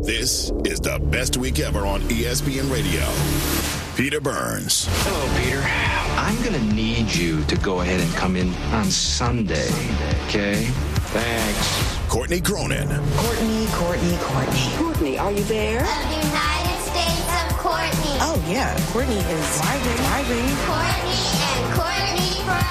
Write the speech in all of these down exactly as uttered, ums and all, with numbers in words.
This is the best week ever on E S P N Radio. Peter Burns. Hello, Peter. I'm going to need you to go ahead and come in on Sunday, okay? Thanks. Courtney Cronin. Courtney, Courtney, Courtney. Courtney, are you there? The United States of Courtney. Oh, yeah. Courtney is thriving, thriving. Courtney and Courtney for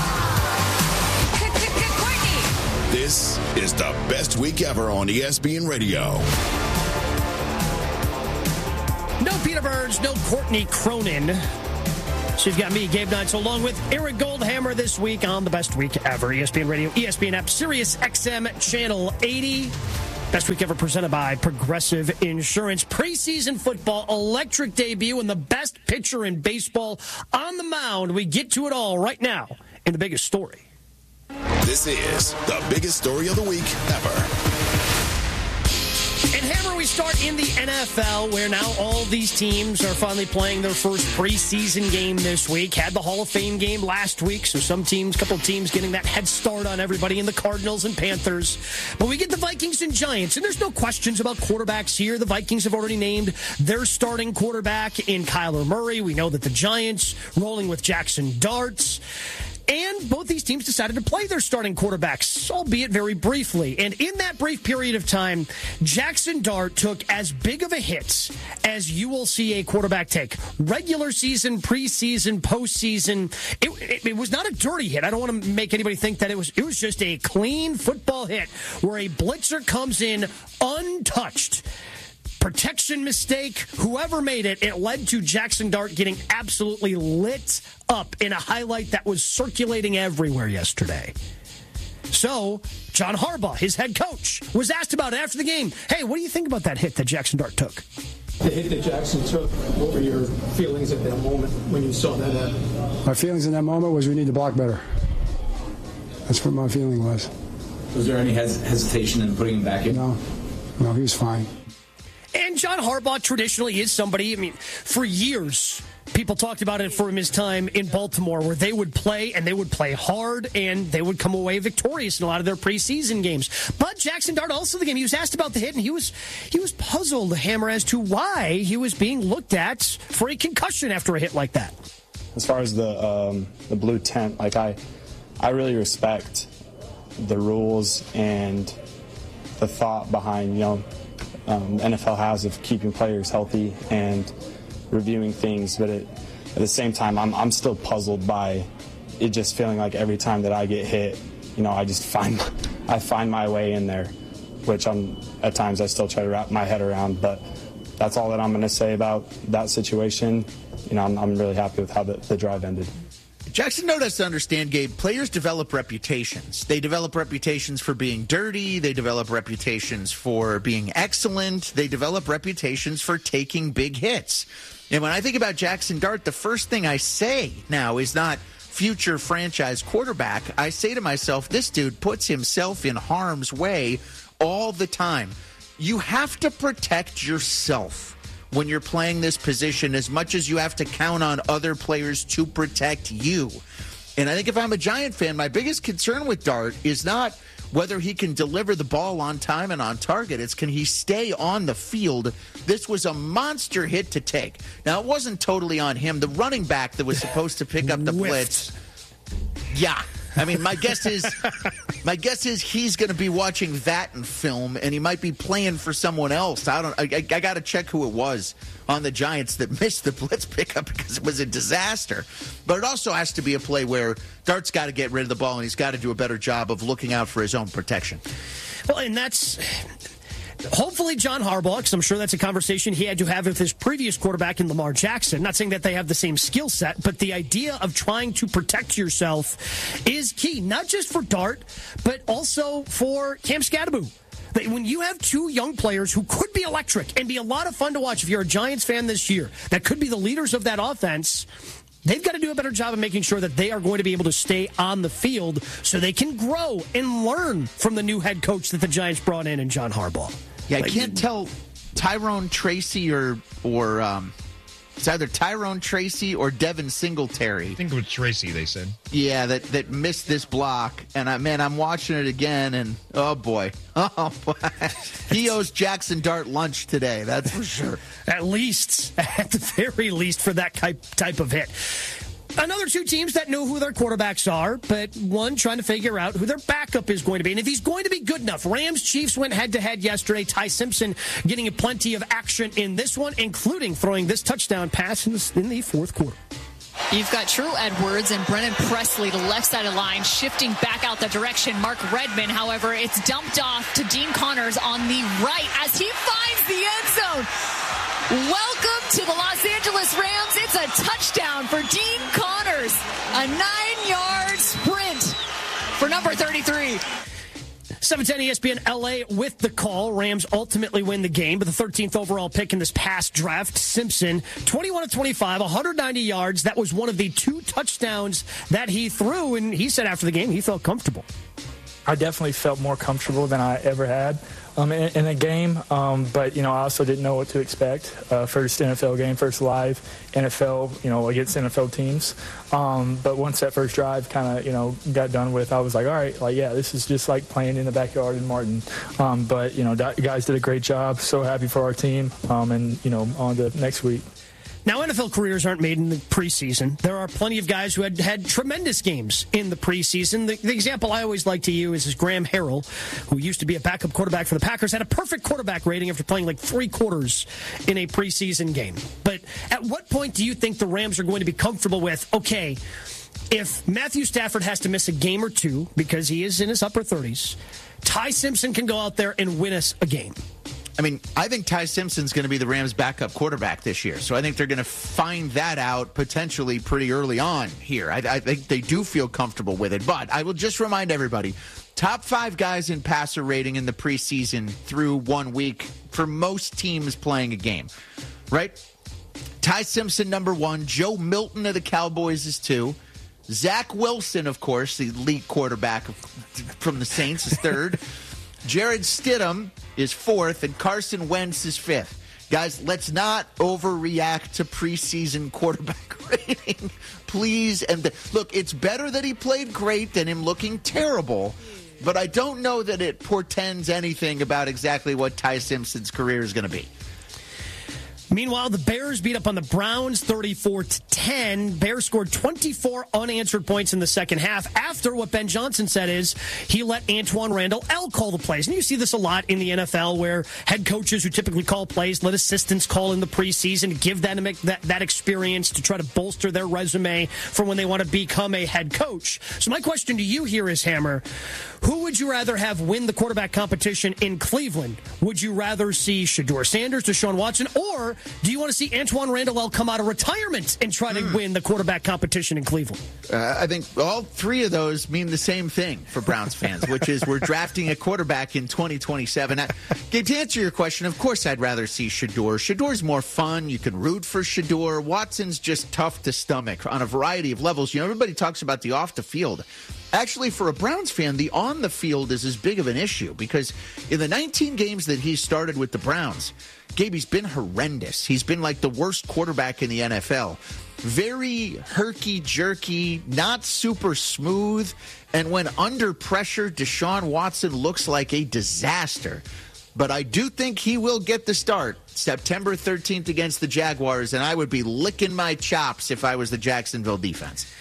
all. Courtney. This is the best week ever on E S P N Radio. No Peter Burns, no Courtney Cronin. So you've got me, Gabe Knights, along with Eric Goldhammer this week on the best week ever. E S P N Radio, E S P N app, Sirius X M Channel eighty. Best week ever presented by Progressive Insurance. Preseason football, electric debut, and the best pitcher in baseball on the mound. We get to it all right now in the biggest story. This is the biggest story of the week ever. And Hammer, we start in the N F L, where now all these teams are finally playing their first preseason game this week. Had the Hall of Fame game last week, so some teams, couple teams getting that head start on everybody in the Cardinals and Panthers. But we get the Vikings and Giants, and there's no questions about quarterbacks here. The Vikings have already named their starting quarterback in Kyler Murray. We know that the Giants rolling with Jackson Dart. And both these teams decided to play their starting quarterbacks, albeit very briefly. And in that brief period of time, Jackson Dart took as big of a hit as you will see a quarterback take. Regular season, preseason, postseason. It, it, it was not a dirty hit. I don't want to make anybody think that it was. It was just a clean football hit where a blitzer comes in untouched. Protection mistake, whoever made it, it led to Jackson Dart getting absolutely lit up in a highlight that was circulating everywhere yesterday. So, John Harbaugh, his head coach, was asked about it after the game. Hey, what do you think about that hit that Jackson Dart took? The hit that Jackson took, what were your feelings at that moment when you saw that happen? My feelings in that moment was we need to block better. That's what my feeling was. Was there any hes- hesitation in putting him back in? No. No, he was fine. And John Harbaugh traditionally is somebody, I mean, for years, people talked about it from his time in Baltimore, where they would play, and they would play hard, and they would come away victorious in a lot of their preseason games. But Jackson Dart, also the game, he was asked about the hit, and he was he was puzzled, Hammer, as to why he was being looked at for a concussion after a hit like that. As far as the um, the blue tent, like I, I really respect the rules and the thought behind, you know, Um, N F L has of keeping players healthy and reviewing things, but it, at the same time, I'm I'm still puzzled by it just feeling like every time that I get hit, you know, I just find I find my way in there, which I'm at times I still try to wrap my head around. But that's all that I'm going to say about that situation. You know, I'm, I'm really happy with how the, the drive ended. Jackson Dart has to understand, Gabe, players develop reputations. They develop reputations for being dirty. They develop reputations for being excellent. They develop reputations for taking big hits. And when I think about Jackson Dart, the first thing I say now is not future franchise quarterback. I say to myself, this dude puts himself in harm's way all the time. You have to protect yourself when you're playing this position as much as you have to count on other players to protect you. And I think if I'm a Giant fan, my biggest concern with Dart is not whether he can deliver the ball on time and on target. It's can he stay on the field. This was a monster hit to take. Now, it wasn't totally on him. The running back that was supposed to pick up the blitz, yeah. I mean, my guess is my guess is he's going to be watching that in film, and he might be playing for someone else. I don't. I, I, I got to check who it was on the Giants that missed the blitz pickup because it was a disaster. But it also has to be a play where Dart's got to get rid of the ball, and he's got to do a better job of looking out for his own protection. Well, and that's hopefully John Harbaugh, because I'm sure that's a conversation he had to have with his previous quarterback in Lamar Jackson. Not saying that they have the same skill set, but the idea of trying to protect yourself is key, not just for Dart, but also for Cam Skattebo. When you have two young players who could be electric and be a lot of fun to watch if you're a Giants fan this year, that could be the leaders of that offense, they've got to do a better job of making sure that they are going to be able to stay on the field so they can grow and learn from the new head coach that the Giants brought in in John Harbaugh. Yeah, I like, can't tell Tyrone Tracy or or um, It's either Tyrone Tracy or Devin Singletary. I think it was Tracy, they said. Yeah, that, that missed this block. And, I, man, I'm watching it again, and oh, boy. Oh, boy. He owes Jackson Dart lunch today, that's for sure. At least, at the very least, for that type, type of hit. Another two teams that know who their quarterbacks are, but one trying to figure out who their backup is going to be. And if he's going to be good enough, Rams Chiefs went head-to-head yesterday. Ty Simpson getting plenty of action in this one, including throwing this touchdown pass in the, in the fourth quarter. You've got True Edwards and Brennan Presley to the left side of the line, shifting back out that direction. Mark Redmond, however, it's dumped off to Dean Connors on the right as he finds the end zone. Welcome to the Los Angeles Rams. It's a touchdown for Dean Connors. A nine-yard sprint for number thirty-three. seven ten E S P N L A with the call. Rams ultimately win the game, but the thirteenth overall pick in this past draft, Simpson, twenty-one of twenty-five, one hundred ninety yards. That was one of the two touchdowns that he threw, and he said after the game he felt comfortable. I definitely felt more comfortable than I ever had um, in, in a game, um, but, you know, I also didn't know what to expect. Uh, first N F L game, first live N F L, you know, against N F L teams. Um, but once that first drive kind of, you know, got done with, I was like, all right, like, yeah, this is just like playing in the backyard in Martin. Um, but, you know, guys did a great job. So happy for our team. Um, and, you know, on to next week. Now, N F L careers aren't made in the preseason. There are plenty of guys who had had tremendous games in the preseason. The, the example I always like to use is Graham Harrell, who used to be a backup quarterback for the Packers, had a perfect quarterback rating after playing like three quarters in a preseason game. But at what point do you think the Rams are going to be comfortable with, okay, if Matthew Stafford has to miss a game or two because he is in his upper thirties, Ty Simpson can go out there and win us a game? I mean, I think Ty Simpson's going to be the Rams' backup quarterback this year. So I think they're going to find that out potentially pretty early on here. I, I think they do feel comfortable with it. But I will just remind everybody, top five guys in passer rating in the preseason through one week for most teams playing a game, right? Ty Simpson, number one. Joe Milton of the Cowboys is two. Zach Wilson, of course, the elite quarterback from the Saints, is third. Jared Stidham is fourth, and Carson Wentz is fifth. Guys, let's not overreact to preseason quarterback rating, please. And the, look, it's better that he played great than him looking terrible, but I don't know that it portends anything about exactly what Ty Simpson's career is going to be. Meanwhile, the Bears beat up on the Browns thirty-four to ten. Bears scored twenty-four unanswered points in the second half after what Ben Johnson said is he let Antoine Randall L call the plays. And you see this a lot in the N F L where head coaches who typically call plays let assistants call in the preseason to give them that, that experience to try to bolster their resume for when they want to become a head coach. So my question to you here is, Hammer, who would you rather have win the quarterback competition in Cleveland? Would you rather see Shedeur Sanders, Deshaun Watson, or do you want to see Antoine Randall L come out of retirement and try to mm. win the quarterback competition in Cleveland? Uh, I think all three of those mean the same thing for Browns fans, which is we're drafting a quarterback in twenty twenty-seven. I, to answer your question, of course I'd rather see Shedeur. Shedeur's more fun. You can root for Shedeur. Watson's just tough to stomach on a variety of levels. You know, everybody talks about the off the field. Actually, for a Browns fan, the on the field is as big of an issue because in the nineteen games that he started with the Browns, Gabe, he's been horrendous. He's been like the worst quarterback in the N F L. Very herky-jerky, not super smooth, and when under pressure, Deshaun Watson looks like a disaster. But I do think he will get the start September thirteenth against the Jaguars, and I would be licking my chops if I was the Jacksonville defense.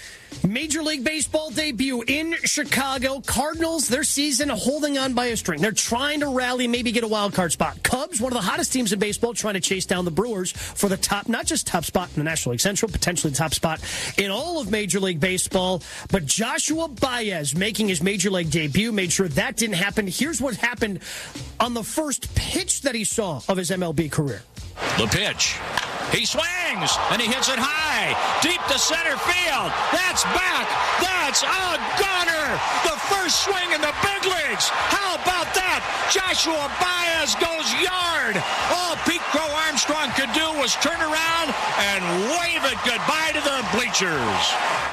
Major League Baseball debut in Chicago. Cardinals, their season holding on by a string. They're trying to rally, maybe get a wild card spot. Cubs, one of the hottest teams in baseball, trying to chase down the Brewers for the top, not just top spot in the National League Central, potentially the top spot in all of Major League Baseball. But Joshua Baez making his Major League debut, made sure that didn't happen. Here's what happened on the first pitch that he saw of his M L B career. The pitch. He swings, and he hits it high, deep to center field. That's back. That's a gunner. The first swing in the big leagues. How about that? Joshua Baez goes yard. All Pete Crow Armstrong could do was turn around and wave it goodbye to the bleachers.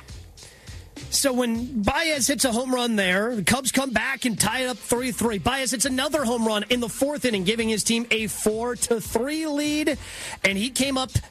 So when Baez hits a home run there, the Cubs come back and tie it up three three. Baez hits another home run in the fourth inning, giving his team a four to three lead. And he came up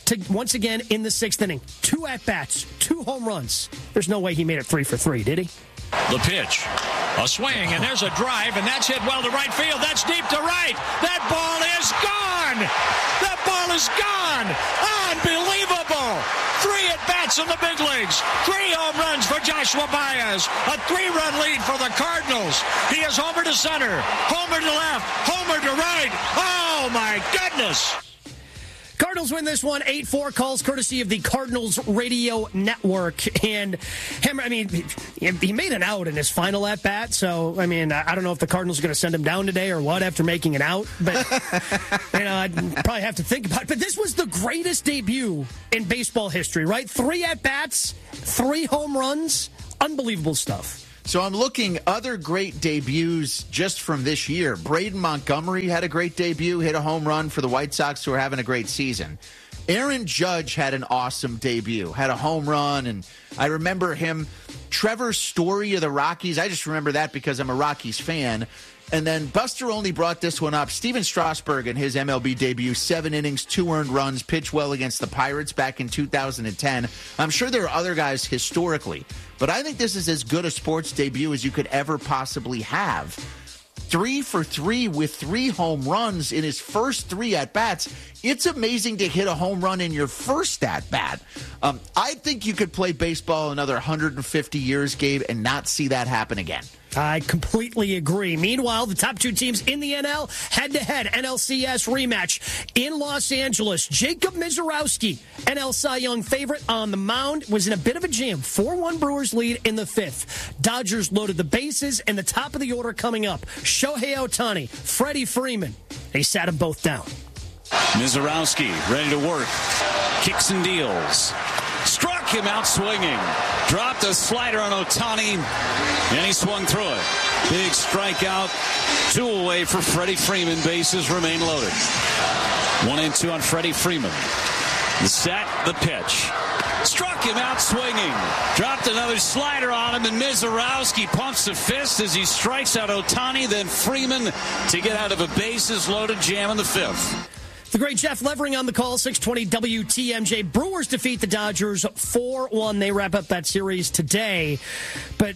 to once again in the sixth inning. Two at-bats, two home runs. There's no way he made it three for three, did he? The pitch. A swing, and there's a drive, and that's hit well to right field. That's deep to right. That ball is gone. That ball is gone. Unbelievable. Three at-bats in the big leagues. Three home runs for Joshua Baez. A three-run lead for the Cardinals. He is homer to center, homer to left, homer to right. Oh, my goodness. Cardinals win this one, eight four, calls courtesy of the Cardinals Radio Network. And, him, I mean, he made an out in his final at-bat, so, I mean, I don't know if the Cardinals are going to send him down today or what after making an out, but, you know, I'd probably have to think about it. But this was the greatest debut in baseball history, right? Three at-bats, three home runs, unbelievable stuff. So I'm looking other great debuts just from this year. Braden Montgomery had a great debut, hit a home run for the White Sox, who are having a great season. Aaron Judge had an awesome debut, had a home run, and I remember him. Trevor Story of the Rockies, I just remember that because I'm a Rockies fan. And then Buster only brought this one up. Steven Strasburg in his M L B debut, seven innings, two earned runs, pitched well against the Pirates back in two thousand ten. I'm sure there are other guys historically, but I think this is as good a sports debut as you could ever possibly have. Three for three with three home runs in his first three at-bats. It's amazing to hit a home run in your first at-bat. Um, I think you could play baseball another one hundred fifty years, Gabe, and not see that happen again. I completely agree. Meanwhile, the top two teams in the N L, head-to-head N L C S rematch in Los Angeles. Jacob Misiorowski, N L Cy Young favorite on the mound, was in a bit of a jam. four one Brewers lead in the fifth. Dodgers loaded the bases, and the top of the order coming up. Shohei Ohtani, Freddie Freeman. They sat them both down. Misiorowski ready to work. Kicks and deals. Struck him out swinging. Dropped a slider on Ohtani, and he swung through it. Big strikeout. Two away for Freddie Freeman. Bases remain loaded. One and two on Freddie Freeman. The set, the pitch. Struck him out swinging. Dropped another slider on him, and Misiorowski pumps a fist as he strikes out Ohtani, then Freeman to get out of a bases-loaded jam in the fifth. The great Jeff Levering on the call, six twenty W T M J. Brewers defeat the Dodgers four one. They wrap up that series today. But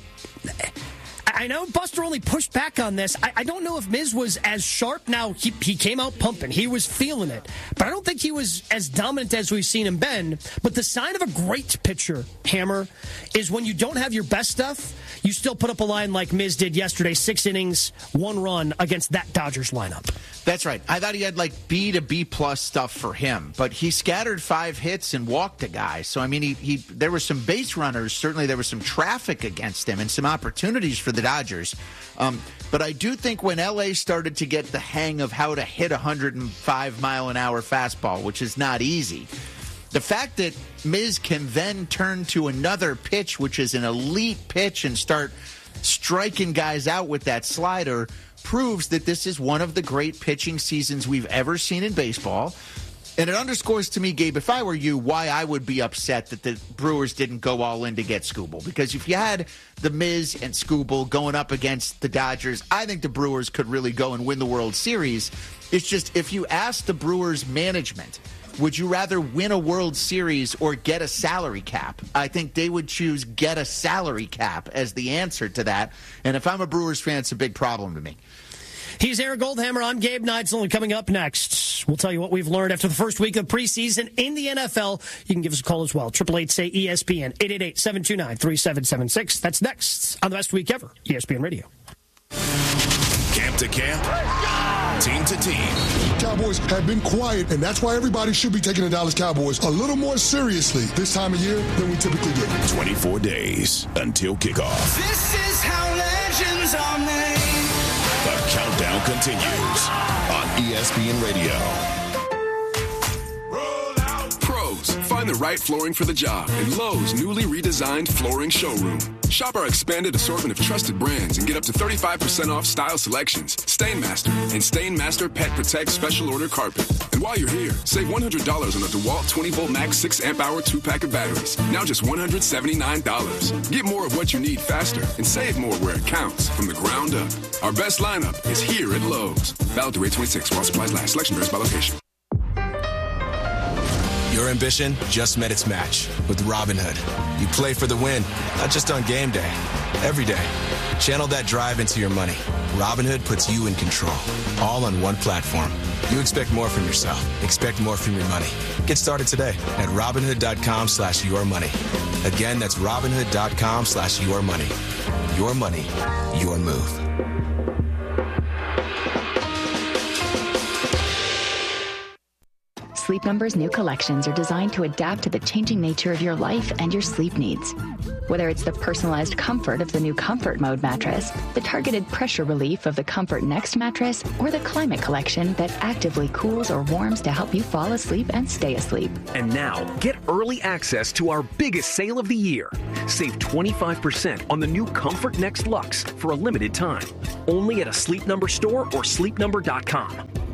I know Buster only pushed back on this. I, I don't know if Miz was as sharp. Now, he, he came out pumping. He was feeling it. But I don't think he was as dominant as we've seen him been. But the sign of a great pitcher, Hammer, is when you don't have your best stuff, you still put up a line like Miz did yesterday, six innings, one run against that Dodgers lineup. That's right. I thought he had like B to B plus stuff for him, but he scattered five hits and walked a guy. So, I mean, he, he there were some base runners. Certainly there was some traffic against him and some opportunities for the Dodgers. Um, but I do think when L A started to get the hang of how to hit a one hundred five mile an hour fastball, which is not easy, the fact that Miz can then turn to another pitch, which is an elite pitch, and start striking guys out with that slider proves that this is one of the great pitching seasons we've ever seen in baseball. And it underscores to me, Gabe, if I were you, why I would be upset that the Brewers didn't go all in to get Skubal. Because if you had the Miz and Skubal going up against the Dodgers, I think the Brewers could really go and win the World Series. It's just, if you ask the Brewers management, would you rather win a World Series or get a salary cap? I think they would choose get a salary cap as the answer to that. And if I'm a Brewers fan, it's a big problem to me. He's Aaron Goldhammer. I'm Gabe Neitzel. And coming up next, we'll tell you what we've learned after the first week of preseason in the N F L. You can give us a call as well. eight eight eight, say E S P N, eight eight eight, seven two nine, three seven seven six. That's next on the best week ever, E S P N Radio. Camp to camp, team to team. Cowboys have been quiet, and that's why everybody should be taking the Dallas Cowboys a little more seriously this time of year than we typically do. twenty-four days until kickoff. This is how legends are made. The countdown continues on E S P N Radio. Pros, find the right flooring for the job in Lowe's newly redesigned flooring showroom. Shop our expanded assortment of trusted brands and get up to thirty-five percent off style selections, Stainmaster, and Stainmaster Pet Protect Special Order Carpet. And while you're here, save one hundred dollars on the DeWalt twenty volt Max six amp hour two pack of batteries. Now just one hundred seventy-nine dollars. Get more of what you need faster and save more where it counts from the ground up. Our best lineup is here at Lowe's. Valid through eight twenty-six while supplies last. Selection varies by location. Your ambition just met its match with Robinhood. You play for the win, not just on game day, every day. Channel that drive into your money. Robinhood puts you in control, all on one platform. You expect more from yourself. Expect more from your money. Get started today at Robinhood.com slash your money. Again, that's Robinhood.com slash your money. Your money, your move. Sleep Number's new collections are designed to adapt to the changing nature of your life and your sleep needs. Whether it's the personalized comfort of the new Comfort Mode mattress, the targeted pressure relief of the Comfort Next mattress, or the Climate Collection that actively cools or warms to help you fall asleep and stay asleep. And now, get early access to our biggest sale of the year. Save twenty-five percent on the new Comfort Next Luxe for a limited time. Only at a Sleep Number store or sleep number dot com.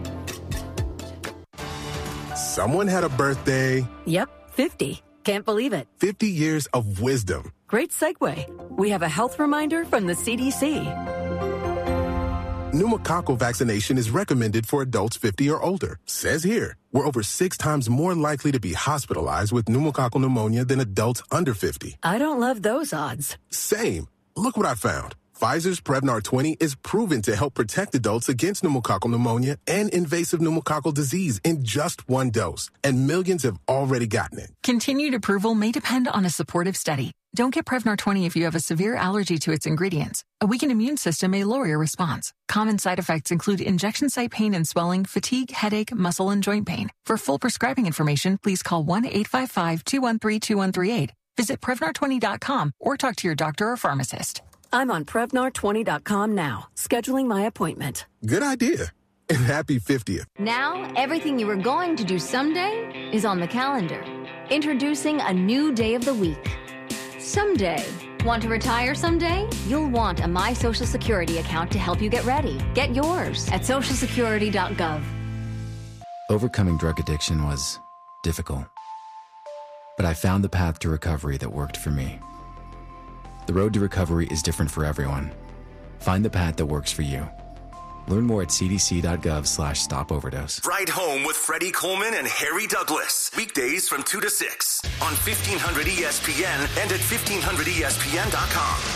Someone had a birthday. Yep, fifty. Can't believe it. fifty years of wisdom. Great segue. We have a health reminder from the C D C. Pneumococcal vaccination is recommended for adults fifty or older. Says here, we're over six times more likely to be hospitalized with pneumococcal pneumonia than adults under fifty. I don't love those odds. Same. Look what I found. Pfizer's Prevnar twenty is proven to help protect adults against pneumococcal pneumonia and invasive pneumococcal disease in just one dose, and millions have already gotten it. Continued approval may depend on a supportive study. Don't get Prevnar twenty if you have a severe allergy to its ingredients. A weakened immune system may lower your response. Common side effects include injection site pain and swelling, fatigue, headache, muscle, and joint pain. For full prescribing information, please call one eight five five, two one three, two one three eight. Visit Prevnar twenty dot com or talk to your doctor or pharmacist. I'm on Prevnar twenty dot com now, scheduling my appointment. Good idea. And happy fiftieth. Now, everything you were going to do someday is on the calendar. Introducing a new day of the week. Someday. Want to retire someday? You'll want a My Social Security account to help you get ready. Get yours at social security dot gov. Overcoming drug addiction was difficult, but I found the path to recovery that worked for me. The road to recovery is different for everyone. Find the path that works for you. Learn more at c d c dot gov slash stop overdose. Ride Home with Freddie Coleman and Harry Douglas. Weekdays from two to six on fifteen hundred E S P N and at fifteen hundred E S P N dot com.